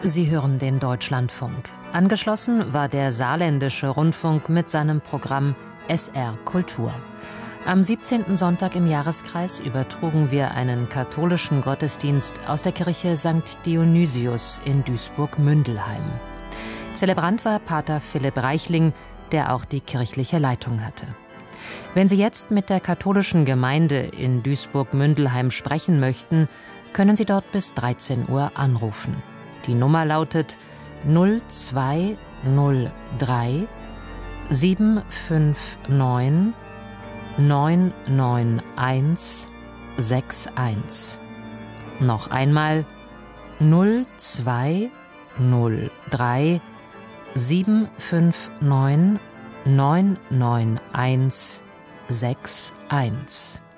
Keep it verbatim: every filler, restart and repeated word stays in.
Sie hören den Deutschlandfunk. Angeschlossen war der Saarländische Rundfunk mit seinem Programm S R Kultur. Am siebzehnten Sonntag im Jahreskreis übertrugen wir einen katholischen Gottesdienst aus der Kirche Sankt Dionysius in Duisburg-Mündelheim. Zelebrant war Pater Philipp Reichling, der auch die kirchliche Leitung hatte. Wenn Sie jetzt mit der katholischen Gemeinde in Duisburg-Mündelheim sprechen möchten, können Sie dort bis dreizehn Uhr anrufen. Die Nummer lautet null zwei null drei sieben fünf neun neun neun eins sechs eins. Noch einmal null zwei null drei sieben fünf neun neun neun eins sechs eins.